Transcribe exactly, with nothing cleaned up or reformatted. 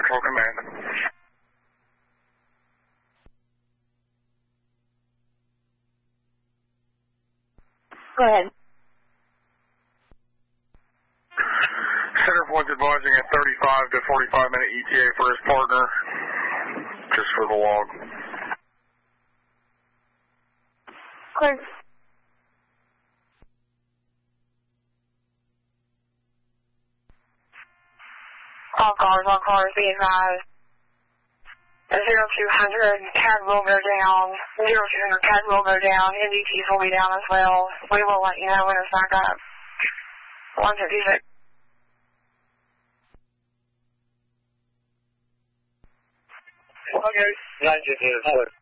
Control Command. Go ahead. Center point's advising a thirty-five to forty-five minute E T A for his partner, just for the log. Clear. All cars, all cars, be advised. zero two hundred, C A D will go down. zero two hundred, C A D will go down. N D Ts will be down as well. We will let you know when it's back up. one fifty-six. Okay, nine fifteen is clear.